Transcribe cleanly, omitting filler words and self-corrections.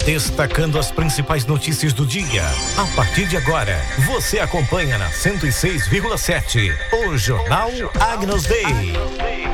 destacando as principais notícias do dia. A partir de agora, você acompanha na 106,7 o Jornal Agnus Dei.